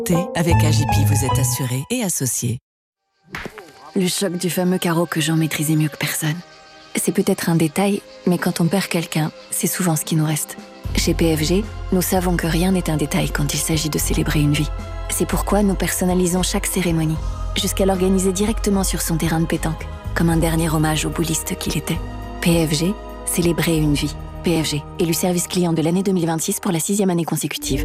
Avec AJP, vous êtes assuré et associé. Le choc du fameux carreau que Jean maîtrisait mieux que personne. C'est peut-être un détail, mais quand on perd quelqu'un, c'est souvent ce qui nous reste. Chez PFG, nous savons que rien n'est un détail quand il s'agit de célébrer une vie. C'est pourquoi nous personnalisons chaque cérémonie, jusqu'à l'organiser directement sur son terrain de pétanque, comme un dernier hommage au bouliste qu'il était. PFG, célébrer une vie. PFG, élu service client de l'année 2026 pour la 6e année consécutive.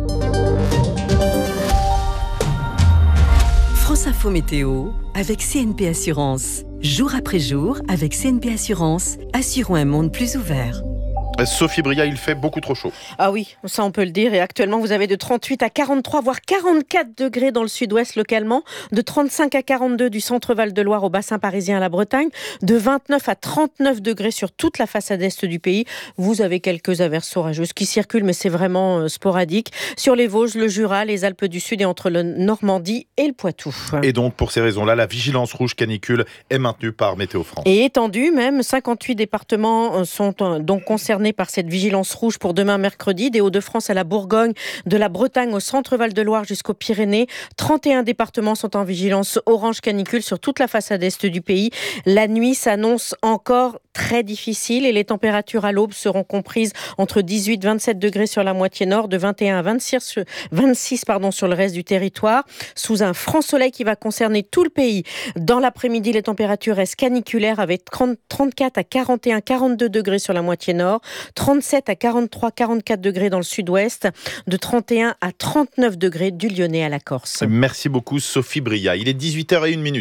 France Info Météo avec CNP Assurance. Jour après jour, avec CNP Assurance, assurons un monde plus ouvert. Sophie Bria, il fait beaucoup trop chaud. Ah oui, ça on peut le dire. Et actuellement, vous avez de 38 à 43, voire 44 degrés dans le sud-ouest localement, de 35 à 42 du centre Val-de-Loire au bassin parisien à la Bretagne, de 29 à 39 degrés sur toute la façade est du pays. Vous avez quelques averses orageuses qui circulent, mais c'est vraiment sporadique. Sur les Vosges, le Jura, les Alpes du Sud et entre le Normandie et le Poitou. Et donc, pour ces raisons-là, la vigilance rouge canicule est maintenue par Météo France. Et étendue même, 58 départements sont donc concernés par cette vigilance rouge pour demain mercredi, des Hauts-de-France à la Bourgogne, de la Bretagne au centre Val-de-Loire jusqu'aux Pyrénées. 31 départements sont en vigilance orange canicule sur toute la façade est du pays. La nuit s'annonce encore très difficile et les températures à l'aube seront comprises entre 18 et 27 degrés sur la moitié nord, de 21 à 26 sur le reste du territoire, sous un franc soleil qui va concerner tout le pays. Dans l'après-midi, les températures restent caniculaires avec 34 à 41, 42 degrés sur la moitié nord, 37 à 43, 44 degrés dans le sud-ouest, de 31 à 39 degrés du Lyonnais à la Corse. Merci beaucoup Sophie Bria. Il est 18h01.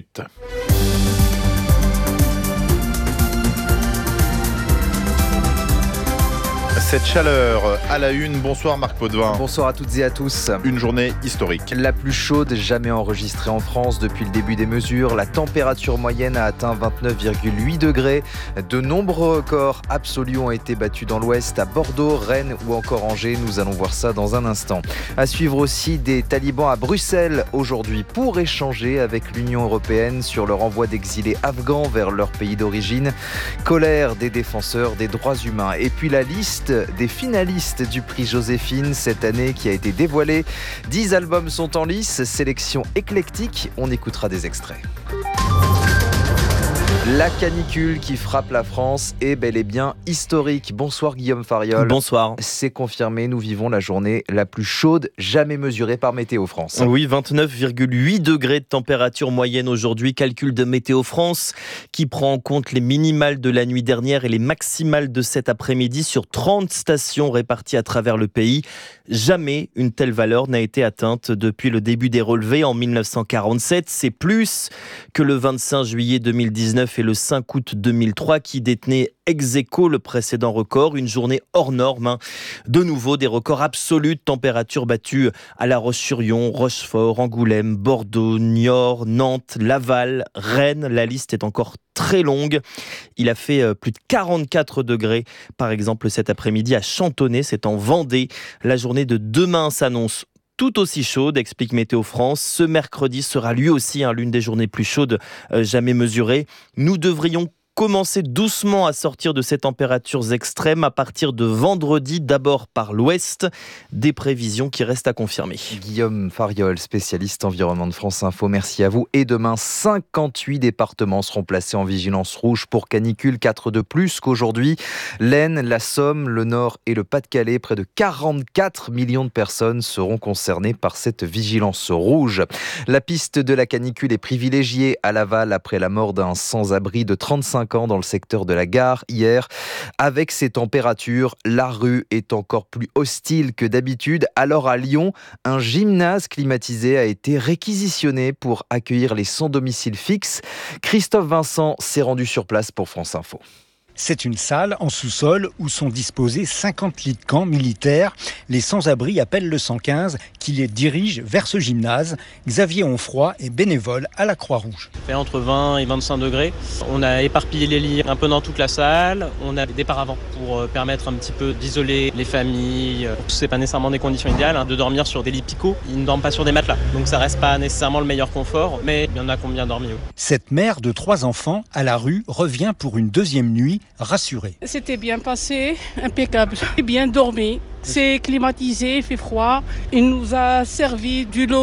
Cette chaleur à la une. Bonsoir Marc Potvin. Bonsoir à toutes et à tous. Une journée historique. La plus chaude jamais enregistrée en France depuis le début des mesures. La température moyenne a atteint 29,8 degrés. De nombreux records absolus ont été battus dans l'ouest, à Bordeaux, Rennes ou encore Angers. Nous allons voir ça dans un instant. À suivre aussi des talibans à Bruxelles aujourd'hui pour échanger avec l'Union européenne sur le renvoi d'exilés afghans vers leur pays d'origine. Colère des défenseurs des droits humains. Et puis la liste des finalistes du prix Joséphine cette année qui a été dévoilée. 10 albums sont en lice, sélection éclectique. On écoutera des extraits. La canicule qui frappe la France est bel et bien historique. Bonsoir Guillaume Fariol. Bonsoir. C'est confirmé, nous vivons la journée la plus chaude jamais mesurée par Météo France. Oui, 29,8 degrés de température moyenne aujourd'hui. Calcul de Météo France qui prend en compte les minimales de la nuit dernière et les maximales de cet après-midi sur 30 stations réparties à travers le pays. Jamais une telle valeur n'a été atteinte depuis le début des relevés en 1947. C'est plus que le 25 juillet 2019 et le 5 août 2003 qui détenaient ex aequo le précédent record, une journée hors norme. De nouveau, des records absolus de température battus à La Roche-sur-Yon, Rochefort, Angoulême, Bordeaux, Niort, Nantes, Laval, Rennes. La liste est encore très longue. Il a fait plus de 44 degrés, par exemple cet après-midi à Chantonnay, c'est en Vendée. La journée de demain s'annonce tout aussi chaude, explique Météo France. Ce mercredi sera lui aussi l'une des journées plus chaudes jamais mesurées. Nous devrions commencer doucement à sortir de ces températures extrêmes à partir de vendredi, d'abord par l'ouest. Des prévisions qui restent à confirmer. Guillaume Fariol, spécialiste environnement de France Info, merci à vous. Et demain, 58 départements seront placés en vigilance rouge pour canicule, 4 de plus qu'aujourd'hui. L'Aisne, la Somme, le Nord et le Pas-de-Calais, près de 44 millions de personnes seront concernées par cette vigilance rouge. La piste de la canicule est privilégiée à Laval après la mort d'un sans-abri de 35 ans dans le secteur de la gare hier. Avec ces températures, la rue est encore plus hostile que d'habitude. Alors à Lyon, un gymnase climatisé a été réquisitionné pour accueillir les sans domicile fixe. Christophe Vincent s'est rendu sur place pour France Info. C'est une salle en sous-sol où sont disposés 50 lits de camp militaires. Les sans-abri appellent le 115 qui les dirige vers ce gymnase. Xavier Onfroy est bénévole à la Croix-Rouge. Il fait entre 20 et 25 degrés. On a éparpillé les lits un peu dans toute la salle. On a des paravents pour permettre un petit peu d'isoler les familles. C'est pas nécessairement des conditions idéales de dormir sur des lits picots. Ils ne dorment pas sur des matelas. Donc ça reste pas nécessairement le meilleur confort, mais il y en a qui ont bien dormi. Cette mère de 3 enfants à la rue revient pour une deuxième nuit rassurée. C'était bien passé, impeccable. Bien dormi. C'est climatisé, il fait froid. Il nous a servi du lot